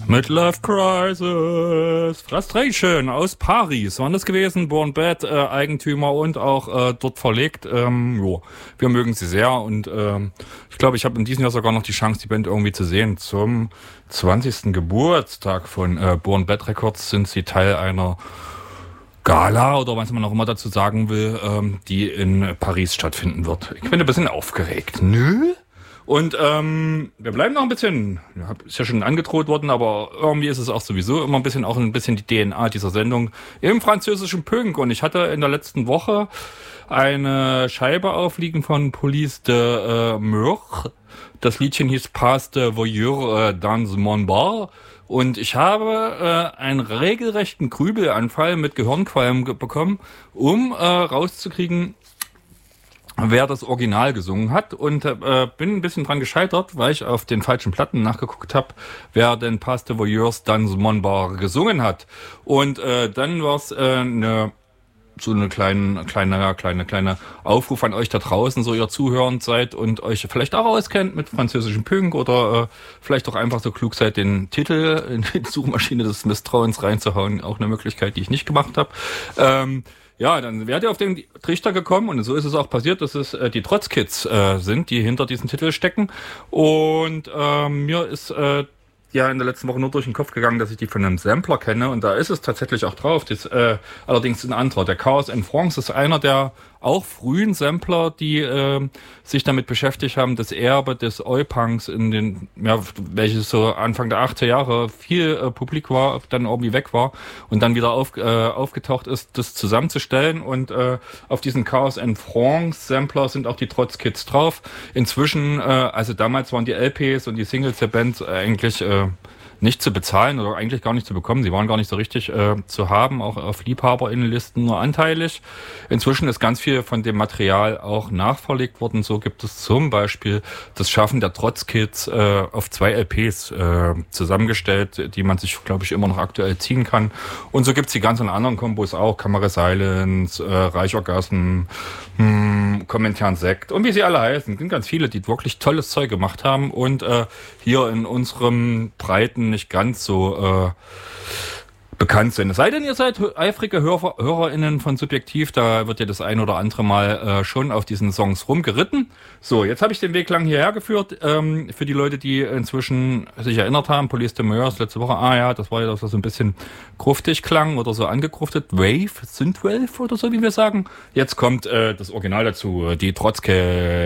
Midlife Crisis, Frustration aus Paris waren das gewesen, Born Bad, Eigentümer und auch dort verlegt. Jo, wir mögen sie sehr und ich glaube, ich habe in diesem Jahr sogar noch die Chance, die Band irgendwie zu sehen. Zum 20. Geburtstag von Born Bad Records sind sie Teil einer Gala oder was man auch immer dazu sagen will, die in Paris stattfinden wird. Ich bin ein bisschen aufgeregt. Nö? Und wir bleiben noch ein bisschen, ist ja schon angedroht worden, aber irgendwie ist es auch sowieso immer auch ein bisschen die DNA dieser Sendung im französischen Punk. Und ich hatte in der letzten Woche eine Scheibe aufliegen von Police de Meurs. Das Liedchen hieß Pas de Voyeur dans mon bar. Und ich habe einen regelrechten Grübelanfall mit Gehirnqualm bekommen, um rauszukriegen, wer das Original gesungen hat, und bin ein bisschen dran gescheitert, weil ich auf den falschen Platten nachgeguckt habe, wer denn Pas de Voyeurs dans mon bar gesungen hat. Und dann war es so eine kleine Aufruf an euch da draußen, so ihr zuhörend seid und euch vielleicht auch auskennt mit französischem Punk oder vielleicht auch einfach so klug seid, den Titel in die Suchmaschine des Misstrauens reinzuhauen. Auch eine Möglichkeit, die ich nicht gemacht habe. Ja, dann wärt ihr auf den Trichter gekommen, und so ist es auch passiert, dass es die Trotzkids sind, die hinter diesem Titel stecken. Und mir ist ja in der letzten Woche nur durch den Kopf gegangen, dass ich die von einem Sampler kenne, und da ist es tatsächlich auch drauf. Das allerdings ein anderer. Der Chaos in France ist einer der auch frühen Sampler, die sich damit beschäftigt haben, das Erbe des Oi-Punks in den, ja, welches so Anfang der 80er Jahre viel publik war, dann irgendwie weg war und dann wieder aufgetaucht ist, das zusammenzustellen. Und auf diesen Chaos in France Sampler sind auch die Trotzkids drauf. Inzwischen, also damals waren die LPs und die Singles der Band eigentlich nicht zu bezahlen oder eigentlich gar nicht zu bekommen. Sie waren gar nicht so richtig zu haben, auch auf LiebhaberInnenlisten nur anteilig. Inzwischen ist ganz viel von dem Material auch nachverlegt worden. So gibt es zum Beispiel das Schaffen der Trotzkids auf 2 LPs zusammengestellt, die man sich, glaube ich, immer noch aktuell ziehen kann. Und so gibt's die ganzen anderen Kombos auch. Kamera Silence, Reich Orgasm, Kommentaren Sekt und wie sie alle heißen. Es sind ganz viele, die wirklich tolles Zeug gemacht haben und hier in unserem breiten nicht ganz so bekannt sind. Es sei denn, ihr seid eifrige HörerInnen von Subjektiv, da wird ja das ein oder andere Mal schon auf diesen Songs rumgeritten. So, jetzt habe ich den Weg lang hierher geführt. Für die Leute, die inzwischen sich erinnert haben, Police de Meurs letzte Woche, ja, das war ja das, was so ein bisschen gruftig klang oder so angegruftet. Wave, Synthwave oder so, wie wir sagen. Jetzt kommt das Original dazu, die Trotzke.